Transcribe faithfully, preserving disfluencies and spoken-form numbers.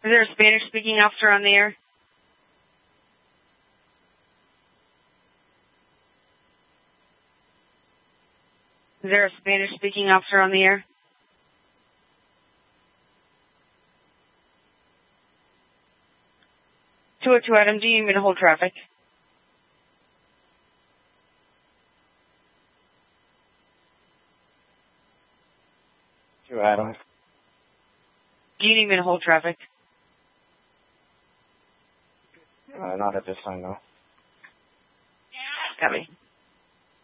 there a Spanish-speaking officer on the air? Is there a Spanish-speaking officer on the air? two oh two Adam, do you need me to hold traffic? two Adam. Do you need me to hold traffic? Uh, not at this time, though. Copy.